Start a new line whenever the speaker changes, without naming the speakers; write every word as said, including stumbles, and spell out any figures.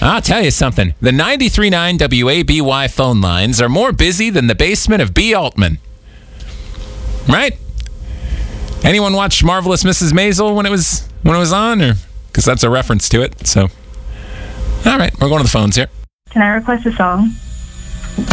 I'll tell you something. The ninety-three point nine W A B Y phone lines are more busy than the basement of B. Altman. Right? Anyone watch Marvelous Missus Maisel when it was when it was on? Or because that's a reference to it. So, all right, we're going to the phones here.
Can I request a song?